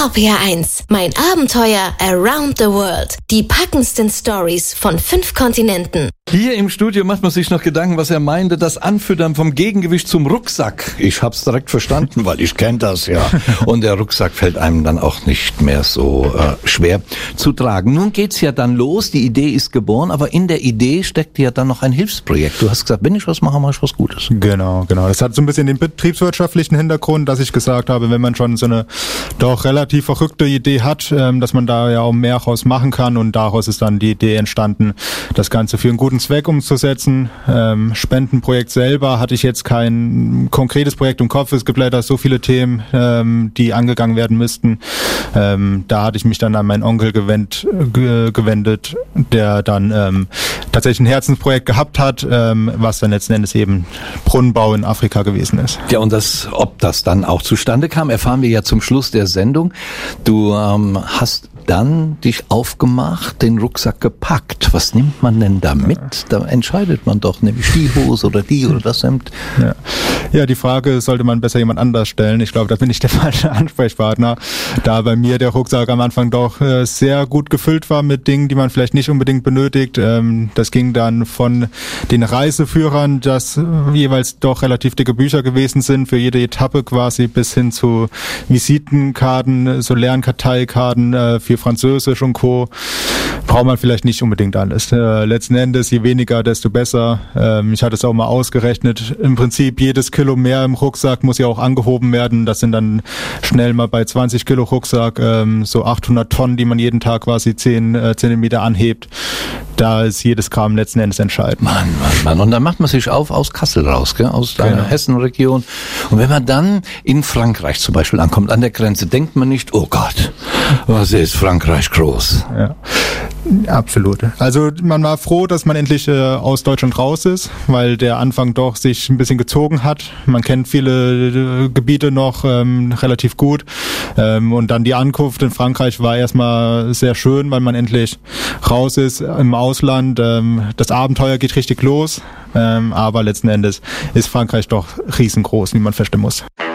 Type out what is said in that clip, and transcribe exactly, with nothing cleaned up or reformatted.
R P R eins, mein Abenteuer around the world. Die packendsten Stories von fünf Kontinenten. Hier im Studio macht man sich noch Gedanken, was er meinte, das Anfüttern vom Gegengewicht zum Rucksack. Ich hab's direkt verstanden, weil ich kenne das ja. Und der Rucksack fällt einem dann auch nicht mehr so äh, schwer zu tragen. Nun geht's ja dann los, die Idee ist geboren, aber in der Idee steckt ja dann noch ein Hilfsprojekt. Du hast gesagt, wenn ich was mache, mache ich was Gutes. Genau, genau. Das hat so ein bisschen den betriebswirtschaftlichen Hintergrund, dass ich gesagt habe, wenn man schon so eine doch relativ verrückte Idee hat, ähm, dass man da ja auch mehr raus machen kann, und daraus ist dann die Idee entstanden, das Ganze für einen guten Zweck umzusetzen. Ähm, Spendenprojekt selber hatte ich jetzt kein konkretes Projekt im Kopf. Es gibt leider so viele Themen, ähm, die angegangen werden müssten. Ähm, da hatte ich mich dann an meinen Onkel gewend, ge, gewendet, der dann ähm, tatsächlich ein Herzensprojekt gehabt hat, ähm, was dann letzten Endes eben Brunnenbau in Afrika gewesen ist. Ja, und das, ob das dann auch zustande kam, erfahren wir ja zum Schluss der Sendung. Du ähm, hast dann dich aufgemacht, den Rucksack gepackt. Was nimmt man denn da mit? Da entscheidet man doch, nämlich die Hose oder die oder das Hemd. Ja, ja, die Frage sollte man besser jemand anders stellen. Ich glaube, da bin ich der falsche Ansprechpartner, da bei mir der Rucksack am Anfang doch äh, sehr gut gefüllt war mit Dingen, die man vielleicht nicht unbedingt benötigt. Ähm, das ging dann von den Reiseführern, das äh, jeweils doch relativ dicke Bücher gewesen sind, für jede Etappe quasi, bis hin zu Visitenkarten, so Lernkarteikarten äh, für Französisch und Co. Braucht man vielleicht nicht unbedingt alles. Äh, letzten Endes, je weniger, desto besser. Ähm, ich hatte es auch mal ausgerechnet. Im Prinzip jedes Kilo mehr im Rucksack muss ja auch angehoben werden. Das sind dann schnell mal bei zwanzig Kilo Rucksack ähm, so achthundert Tonnen, die man jeden Tag quasi zehn äh, Zentimeter anhebt. Da ist jedes Gramm letzten Endes entscheidend. Mann, Mann, Mann. Und dann macht man sich auf aus Kassel raus, gell? Aus der Genau. Hessenregion. Und wenn man dann in Frankreich zum Beispiel ankommt, an der Grenze, denkt man nicht, oh Gott, was ist Frankreich groß? Ja. Absolut. Also man war froh, dass man endlich äh, aus Deutschland raus ist, weil der Anfang doch sich ein bisschen gezogen hat. Man kennt viele äh, Gebiete noch ähm, relativ gut. Ähm, und dann die Ankunft in Frankreich war erstmal sehr schön, weil man endlich raus ist im Ausland. Ähm, das Abenteuer geht richtig los, ähm, aber letzten Endes ist Frankreich doch riesengroß, wie man feststellen muss.